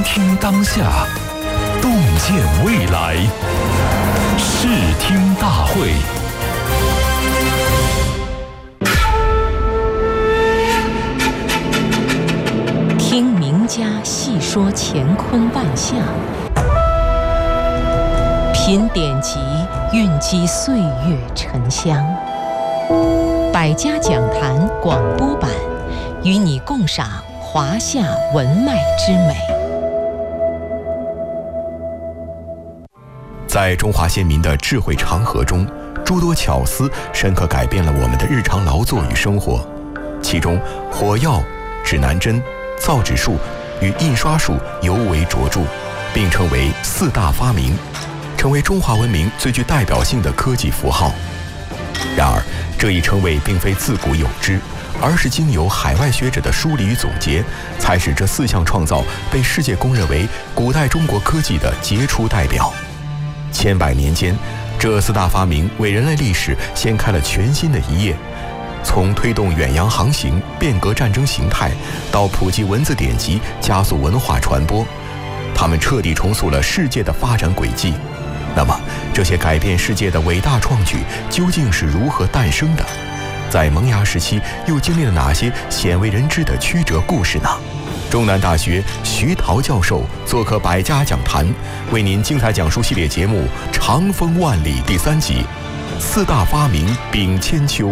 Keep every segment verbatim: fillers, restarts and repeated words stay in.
听当下，洞见未来。视听大会。 听名家细说乾坤万象，品典籍蕴积岁月沉香。百家讲坛广播版，与你共赏华夏文脉之美。 在中华先民的智慧长河中，诸多巧思深刻改变了我们的日常劳作与生活。其中，火药、指南针、造纸术与印刷术尤为卓著，并称为四大发明，成为中华文明最具代表性的科技符号。然而，这一称谓并非自古有之，而是经由海外学者的梳理与总结，才使这四项创造被世界公认为古代中国科技的杰出代表。千百年间，这四大发明为人类历史掀开了全新的一页。从推动远洋航行、变革战争形态，到普及文字典籍、加速文化传播，他们彻底重塑了世界的发展轨迹。那么，这些改变世界的伟大创举究竟是如何诞生的？在萌芽时期，又经历了哪些鲜为人知的曲折故事呢？中南大学徐涛教授做客百家讲坛，为您精彩讲述系列节目《长风万里》第三集：四大发明秉千秋。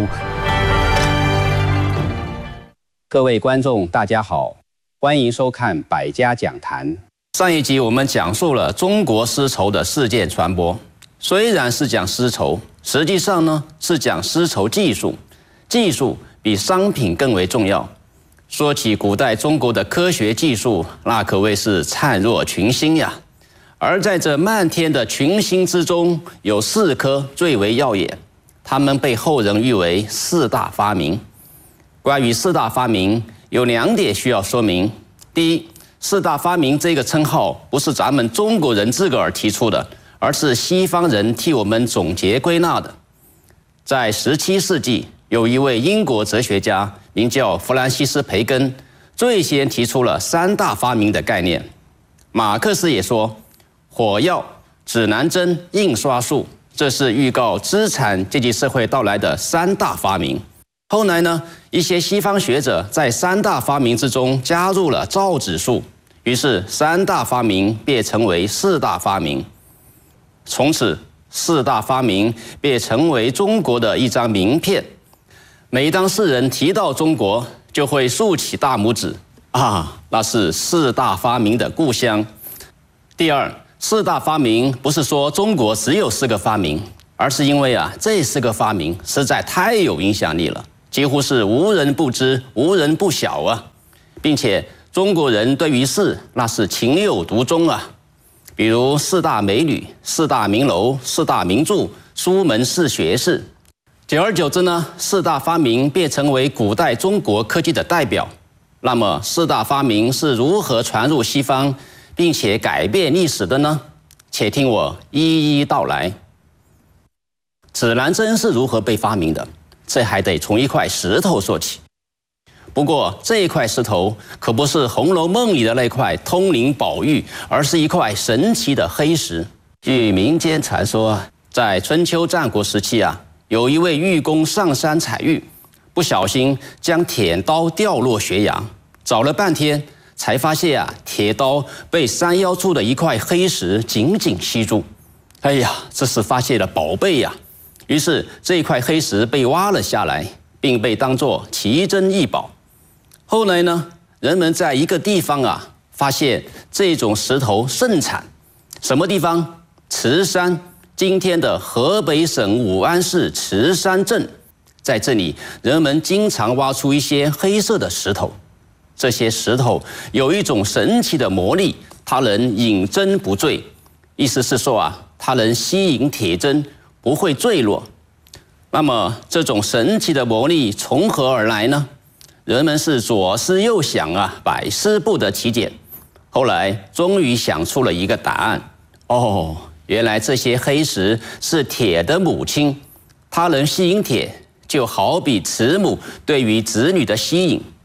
各位观众，大家好，欢迎收看百家讲坛。上一集我们讲述了中国丝绸的事件传播，虽然是讲丝绸，实际上呢是讲丝绸技术，技术比商品更为重要。说起古代中国的科学技术，那可谓是灿若群星呀。而在这漫天的群星之中，有四颗最为耀眼，它们被后人誉为四大发明。关于四大发明，有两点需要说明。第一，四大发明这个称号不是咱们中国人自个儿提出的，而是西方人替我们总结归纳的。在十七世纪，有一位英国哲学家名叫弗兰西斯·培根，最先提出了三大发明的概念。马克思也说，火药、指南针、印刷术，这是预告资产阶级社会到来的三大发明。后来呢，一些西方学者在三大发明之中加入了造纸术，于是三大发明变成为四大发明。从此，四大发明便成为中国的一张名片。每当世人提到中国，就会竖起大拇指啊，那是四大发明的故乡。第二，四大发明不是说中国只有四个发明，而是因为啊，这四个发明实在太有影响力了，几乎是无人不知、无人不晓啊，并且中国人对于四那是情有独钟啊。比如四大美女、四大名楼、四大名著、书门四学士。久而久之呢，四大发明便成为古代中国科技的代表。那么，四大发明是如何传入西方，并且改变历史的呢？且听我一一道来。指南针是如何被发明的？这还得从一块石头说起。不过，这一块石头可不是《红楼梦》里的那块通灵宝玉，而是一块神奇的黑石。据民间传说，在春秋战国时期啊，有一位玉工上山采玉，不小心将铁刀掉落悬崖，找了半天才发现啊，铁刀被山腰处的一块黑石紧紧吸住。哎呀，这是发现了宝贝呀！于是这一块黑石被挖了下来，并被当作奇珍异宝。后来呢，人们在一个地方啊，发现这种石头盛产。什么地方？慈山。今天的河北省武安市慈山镇，在这里，人们经常挖出一些黑色的石头。这些石头有一种神奇的魔力，它能引针不坠，意思是说啊，它能吸引铁针，不会坠落。那么，这种神奇的魔力从何而来呢？人们是左思右想啊，百思不得其解。后来，终于想出了一个答案。哦。原来这些黑石是铁的母亲，它能吸引铁，就好比慈母对于子女的吸引。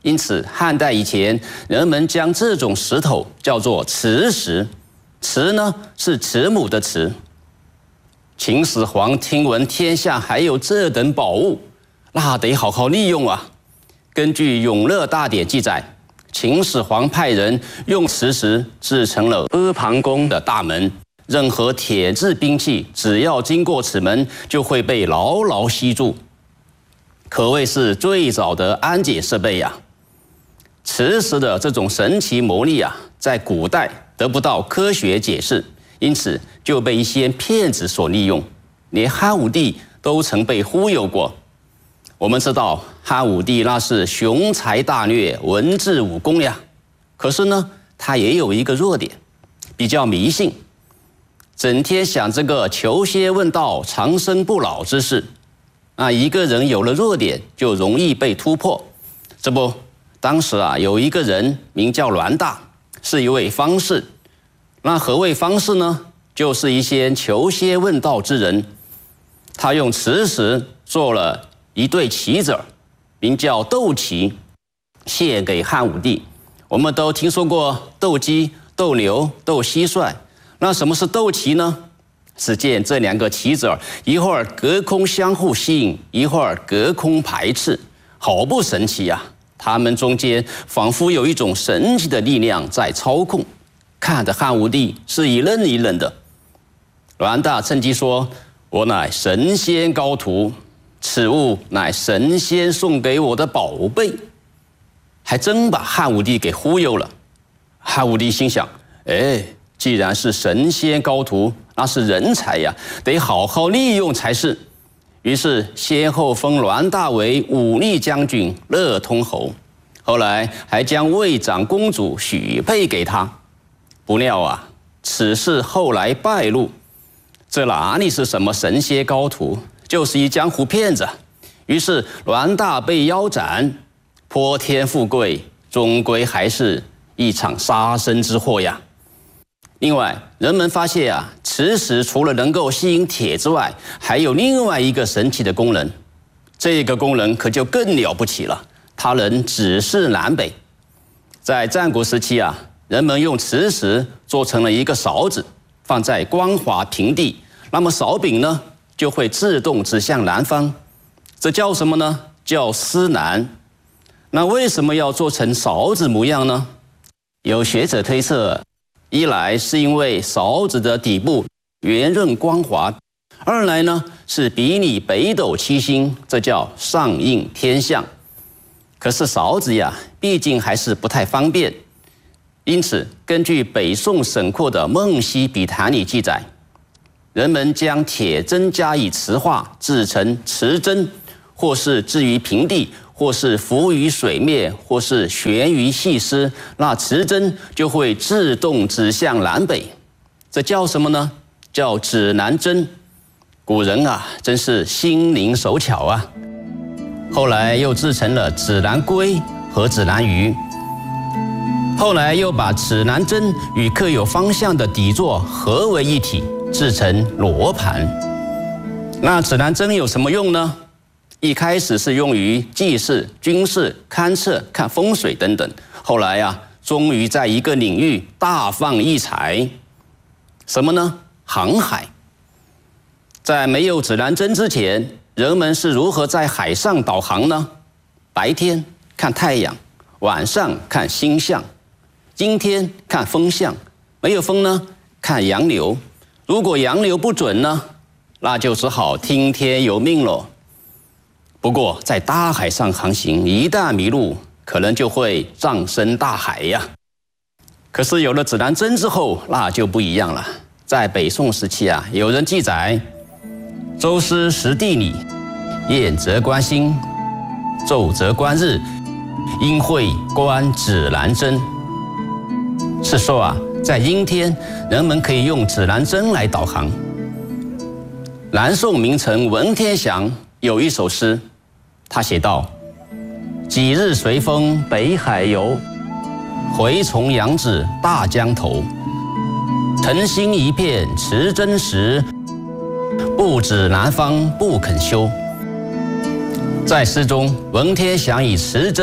因此汉代以前人们将这种石头叫做瓷石，瓷呢是慈母的慈。秦始皇听闻天下还有这等宝物，那得好好利用啊。根据《永乐大典》记载，秦始皇派人用瓷石制成了阿房宫的大门，任何铁制兵器只要经过此门，就会被牢牢吸住，可谓是最早的安检设备呀。瓷石的这种神奇魔力啊，在古代得不到科学解释，因此就被一些骗子所利用，连汉武帝都曾被忽悠过。我们知道汉武帝那是雄才大略、文治武功呀，可是呢，他也有一个弱点，比较迷信，整天想这个求仙问道、长生不老之事。啊，一个人有了弱点，就容易被突破。这不，当时啊，有一个人名叫栾大，是一位方士。那何谓方士呢？就是一些求仙问道之人。他用瓷石做了一对棋子，名叫斗棋，献给汉武帝。我们都听说过斗鸡、斗牛、斗蟋蟀。那什么是斗棋呢？只见这两个棋子一会儿隔空相互吸引，一会儿隔空排斥，好不神奇呀！他们中间仿佛有一种神奇的力量在操控，看得汉武帝是一愣一愣的。栾大趁机说：“我乃神仙高徒，此物乃神仙送给我的宝贝。”还真把汉武帝给忽悠了。汉武帝心想：哎，既然是神仙高徒，那是人才呀，得好好利用才是。于是先后封栾大为武力将军、乐通侯，后来还将魏长公主许配给他。不料啊，此事后来败露，这哪里是什么神仙高徒，就是一江湖骗子。于是栾大被腰斩，泼天富贵，终归还是一场杀身之祸呀。另外，人们发现啊，磁石除了能够吸引铁之外，还有另外一个神奇的功能。这个功能可就更了不起了，它能指示南北。在战国时期啊，人们用磁石做成了一个勺子，放在光滑平地，那么勺柄呢就会自动指向南方。这叫什么呢？叫司南。那为什么要做成勺子模样呢？有学者推测，一来是因为勺子的底部圆润光滑，二来呢是比拟北斗七星，这叫上应天象。可是勺子呀，毕竟还是不太方便，因此根据北宋沈括的《梦溪笔谈》里记载，人们将铁针加以磁化，制成磁针，或是置于平地，或是浮于水面，或是悬于细丝，那磁针就会自动指向南北。这叫什么呢？叫指南针。古人啊，真是心灵手巧啊。后来又制成了指南龟和指南鱼，后来又把指南针与刻有方向的底座合为一体，制成罗盘。那指南针有什么用呢？一开始是用于记事、军事、勘测、看风水等等，后来啊，终于在一个领域大放异彩。什么呢？航海。在没有指南针之前，人们是如何在海上导航呢？白天看太阳，晚上看星象，今天看风向，没有风呢，看洋流。如果洋流不准呢，那就只好听天由命咯。不过在大海上航行，一旦迷路，可能就会葬身大海呀。可是有了指南针之后，那就不一样了。在北宋时期啊，有人记载：周师识地理，燕则观星，昼则观日，阴会观指南针。是说啊，在阴天，人们可以用指南针来导航。南宋名臣文天祥有一首诗，他写道：几日随风北海游，回重阳至大江头。腾星一片持真实，不指南方不肯休。在诗中，文天祥以持针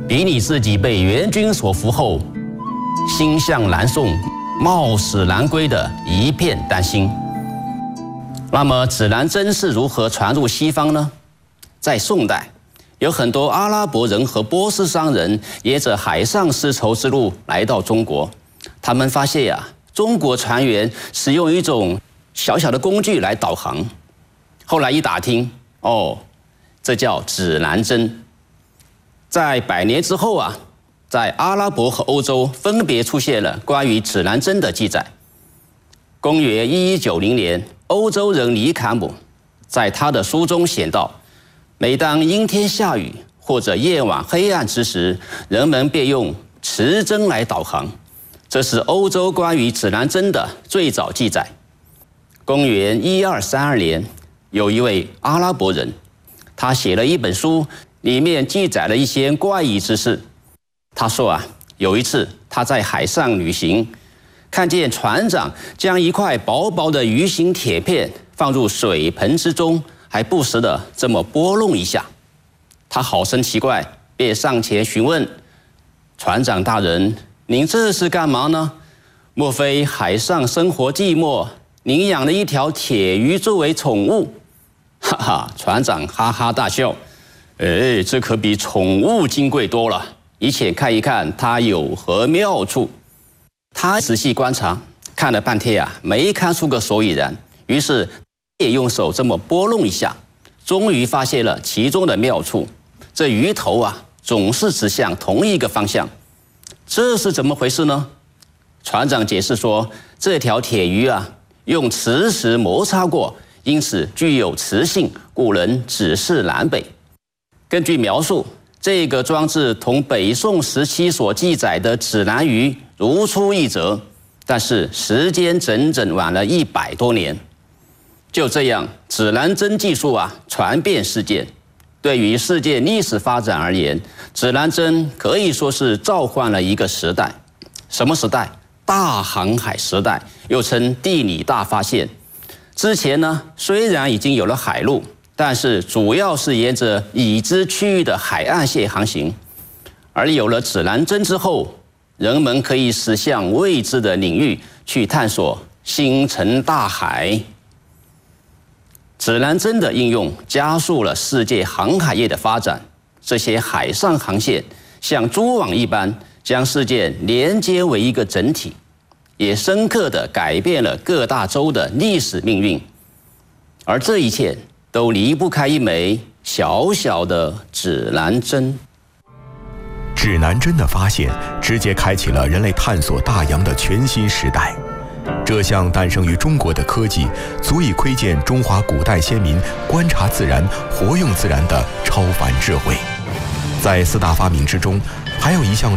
比你自己被元军所俘后，心向南宋，冒死南归的一片担心。那么指南针是如何传入西方呢？在宋代，有很多阿拉伯人和波斯商人沿着海上丝绸之路来到中国，他们发现呀、啊，中国船员使用一种小小的工具来导航。后来一打听，哦，这叫指南针。在百年之后啊，在阿拉伯和欧洲分别出现了关于指南针的记载。公元一一九零年，欧洲人尼坎姆在他的书中写道：每当阴天下雨或者夜晚黑暗之时，人们便用持针来导航。这是欧洲关于指南针的最早记载。公元一二三二年，有一位阿拉伯人，他写了一本书，里面记载了一些怪异之事。他说啊，有一次他在海上旅行，看见船长将一块薄薄的鱼形铁片放入水盆之中，还不时的这么拨弄一下。他好生奇怪，便上前询问船长大人：“您这是干嘛呢？莫非海上生活寂寞，您养了一条铁鱼作为宠物？”哈哈，船长哈哈大笑：“哎，这可比宠物金贵多了。一且看一看它有何妙处。”他仔细观察，看了半天啊，没看出个所以然。于是也用手这么拨弄一下，终于发现了其中的妙处。这鱼头啊，总是指向同一个方向，这是怎么回事呢？船长解释说，这条铁鱼啊，用磁石摩擦过，因此具有磁性，故能指示南北。根据描述，这个装置同北宋时期所记载的指南鱼如出一辙，但是时间整整晚了一百多年。就这样，指南针技术啊传遍世界。对于世界历史发展而言，指南针可以说是召唤了一个时代。什么时代？大航海时代，又称地理大发现。之前呢，虽然已经有了海路，但是主要是沿着已知区域的海岸线航行。而有了指南针之后，人们可以驶向未知的领域去探索星辰大海。指南针的应用加速了世界航海业的发展，这些海上航线像蛛网一般将世界连接为一个整体，也深刻地改变了各大洲的历史命运。而这一切都离不开一枚小小的指南针。 指南针的发现直接开启了人类探索大洋的全新时代。这项诞生于中国的科技，足以窥见中华古代先民观察自然、活用自然的超凡智慧。在四大发明之中，还有一项